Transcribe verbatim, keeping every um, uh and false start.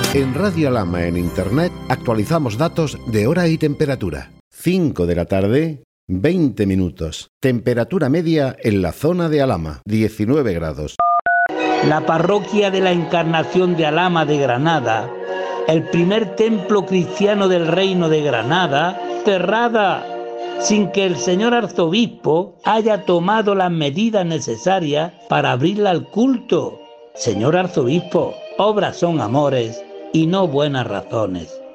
En Radio Alhama en Internet actualizamos datos de hora y temperatura. cinco de la tarde, veinte minutos. Temperatura media en la zona de Alhama, diecinueve grados. La parroquia de la Encarnación de Alhama de Granada, el primer templo cristiano del Reino de Granada, cerrada sin que el señor arzobispo haya tomado las medidas necesarias para abrirla al culto. Señor arzobispo, obras son amores y no buenas razones.